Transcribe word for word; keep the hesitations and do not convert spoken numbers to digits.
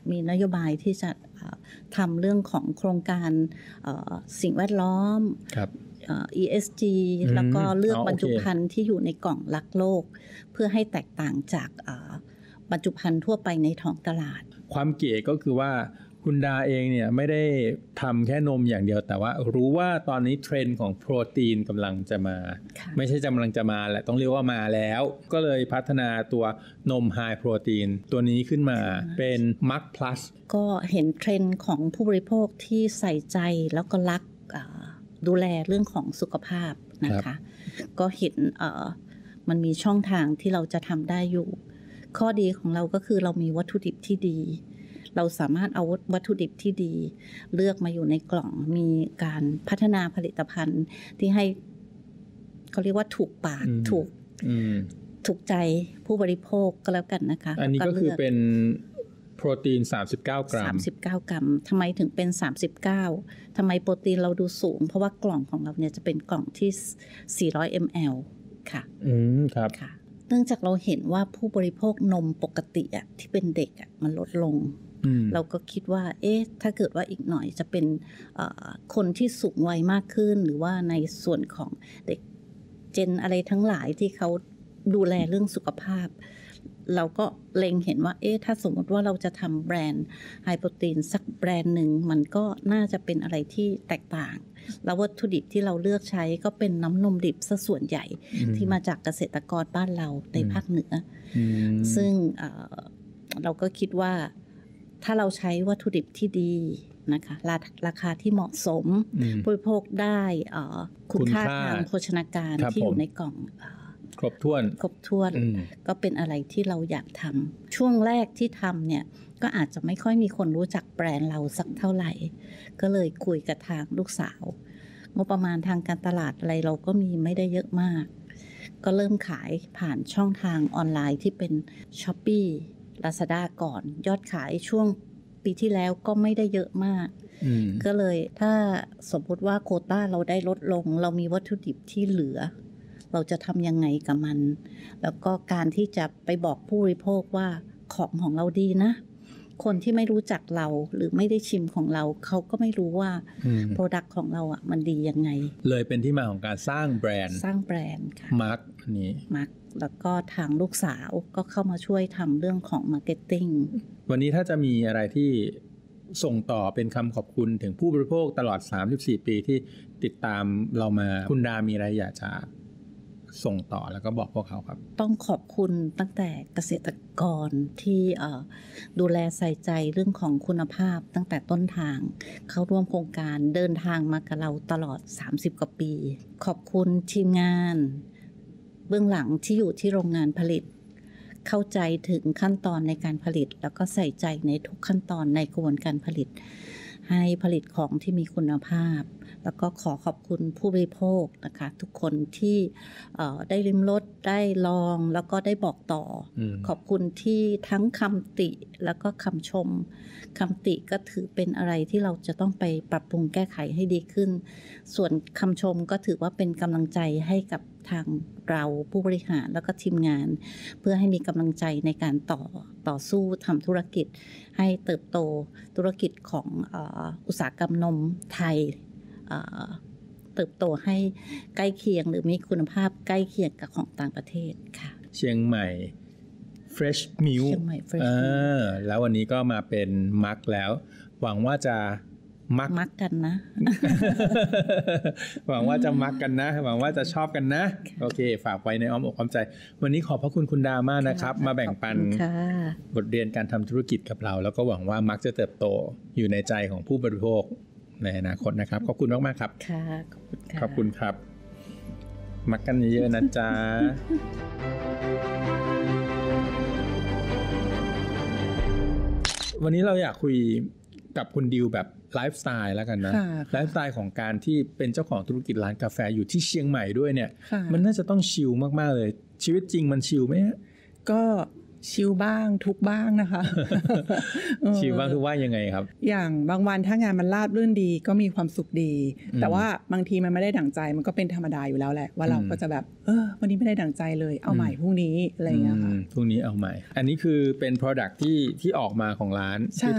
มีนโยบายที่จะทำเรื่องของโครงการสิ่งแวดล้อม อี เอส จี แล้วก็เลือกบรรจุภัณฑ์ที่อยู่ในกล่องรักโลกเพื่อให้แตกต่างจากบรรจุภัณฑ์ทั่วไปในท้องตลาดความเก๋ก็คือว่าคุณดาเองเนี่ยไม่ได้ทำแค่นมอย่างเดียวแต่ว่ารู้ว่าตอนนี้เทรนด์ของโปรตีนกำลังจะมาไม่ใช่กำลังจะมาแหละต้องเรียกว่ามาแล้วก็เลยพัฒนาตัวนมไฮโปรตีนตัวนี้ขึ้นมาเป็น มัค Plus ก็เห็นเทรนด์ของผู้บริโภคที่ใส่ใจแล้วก็รักดูแลเรื่องของสุขภาพนะคะก็เห็นมันมีช่องทางที่เราจะทำได้อยู่ข้อดีของเราก็คือเรามีวัตถุดิบที่ดีเราสามารถเอาวัตถุดิบที่ดีเลือกมาอยู่ในกล่องมีการพัฒนาผลิตภัณฑ์ที่ให้เขาเรียกว่าถูกปากถูกถูกใจผู้บริโภคก็แล้วกันนะคะอันนี้ก็คือเป็นโปรตีนสามสิบเก้ากรัมสามสิบเก้ากรัมทำไมถึงเป็นสามสิบเก้าทำไมโปรตีนเราดูสูงเพราะว่ากล่องของเราเนี่ยจะเป็นกล่องที่สี่ร้อยมิลลิลิตร ค่ะอืมครับค่ะเนื่องจากเราเห็นว่าผู้บริโภคนมปกติอ่ะที่เป็นเด็กอ่ะมันลดลงเราก็คิดว่าเอ๊ะถ้าเกิดว่าอีกหน่อยจะเป็นคนที่สูงวัยมากขึ้นหรือว่าในส่วนของเด็กเจนอะไรทั้งหลายที่เขาดูแลเรื่องสุขภาพเราก็เล็งเห็นว่าเอ๊ะถ้าสมมติว่าเราจะทำแบรนด์ไฮโปรตีนสักแบรนด์หนึ่งมันก็น่าจะเป็นอะไรที่แตกต่างแล้ววัตถุดิบที่เราเลือกใช้ก็เป็นน้ำนมดิบซะส่วนใหญ่ที่มาจากเกษตรกรบ้านเราในภาคเหนือซึ่งเราก็คิดว่าถ้าเราใช้วัตถุดิบที่ดีนะคะราคาที่เหมาะสมผู้บริโภคได้คุณค่าทางโภชนาการที่อยู่ในกล่องครบถ้วนครบถ้วนก็เป็นอะไรที่เราอยากทำช่วงแรกที่ทำเนี่ยก็อาจจะไม่ค่อยมีคนรู้จักแบรนด์เราสักเท่าไหร่ก็เลยคุยกับทางลูกสาวงบประมาณทางการตลาดอะไรเราก็มีไม่ได้เยอะมากก็เริ่มขายผ่านช่องทางออนไลน์ที่เป็น Shopee Lazada ก่อนยอดขายช่วงปีที่แล้วก็ไม่ได้เยอะมากก็เลยถ้าสมมติว่าโควต้าเราได้ลดลงเรามีวัตถุดิบที่เหลือเราจะทำยังไงกับมันแล้วก็การที่จะไปบอกผู้บริโภคว่าของของเราดีนะคนที่ไม่รู้จักเราหรือไม่ได้ชิมของเราเขาก็ไม่รู้ว่าโปรดักต์ของเราอ่ะมันดียังไงเลยเป็นที่มาของการสร้างแบรนด์สร้างแบรนด์ค่ะมาร์คนี้มาร์คแล้วก็ทางลูกสาวก็เข้ามาช่วยทำเรื่องของมาร์เก็ตติ้งวันนี้ถ้าจะมีอะไรที่ส่งต่อเป็นคำขอบคุณถึงผู้บริโภคตลอดสามสิบสี่ปีที่ติดตามเรามาคุณดามีอะไรอยากจะส่งต่อแล้วก็บอกพวกเขาครับต้องขอบคุณตั้งแต่เกษตรกรที่ดูแลใส่ใจเรื่องของคุณภาพตั้งแต่ต้นทางเข้าร่วมโครงการเดินทางมากับเราตลอดสามสิบกว่าปีขอบคุณทีมงานเบื้องหลังที่อยู่ที่โรงงานผลิตเข้าใจถึงขั้นตอนในการผลิตแล้วก็ใส่ใจในทุกขั้นตอนในกระบวนการผลิตให้ผลิตของที่มีคุณภาพแล้วก็ขอขอบคุณผู้บริโภคนะคะทุกคนที่ได้ลิ้มรสได้ลองแล้วก็ได้บอกต่อขอบคุณที่ทั้งคำติแล้วก็คำชมคำติก็ถือเป็นอะไรที่เราจะต้องไปปรับปรุงแก้ไขให้ดีขึ้นส่วนคำชมก็ถือว่าเป็นกำลังใจให้กับทางเราผู้บริหารแล้วก็ทีมงานเพื่อให้มีกำลังใจในการต่อต่อสู้ทำธุรกิจให้เติบโตธุรกิจของเอ่ออุตสาหกรรมนมไทยเติบโตให้ใกล้เคียงหรือมีคุณภาพใกล้เคียงกับของต่างประเทศค่ะเชียงใหม่ Fresh Milk เชียงใหม่ Fresh อ่าแล้ววันนี้ก็มาเป็นมักแล้วหวังว่าจะมักมักกันนะหวังว่าจะมักกันนะหวังว่าจะชอบกันนะโอเคฝากไว้ในอ้อมอกอ้อมใจวันนี้ขอบพระคุณคุณดามากนะครับมาแบ่งปันบทเรียนการทำธุรกิจกับเราแล้วก็หวังว่ามักจะเติบโตอยู่ในใจของผู้บริโภคในอนาคตนะครับขอบคุณมากๆครับค่ะขอบคุณค่ะขอบคุณครับมักกันเยอะๆนะจ๊ะ วันนี้เราอยากคุยกับคุณดิวแบบไลฟ์สไตล์แล้วกันนะไลฟ์สไตล์ของการที่เป็นเจ้าของธุรกิจร้านกาแฟอยู่ที่เชียงใหม่ด้วยเนี่ยมันน่าจะต้องชิลมากๆเลยชีวิตจริงมันชิลไหมก็ชิลบ้างทุกบ้างนะคะชิลบ้างทุกว่ายังไงครับอย่างบางวันถ้างานมันราบรื่นดีก็มีความสุขดีแต่ว่าบางทีมันไม่ได้ดั่งใจมันก็เป็นธรรมดาอยู่แล้วแหละว่าเราก็จะแบบเออวันนี้ไม่ได้ดั่งใจเลยเอาใหม่พรุ่งนี้อะไรอย่างเงี้ยค่ะพรุ่งนี้เอาใหม่อันนี้คือเป็น product ที่ที่ออกมาของร้าน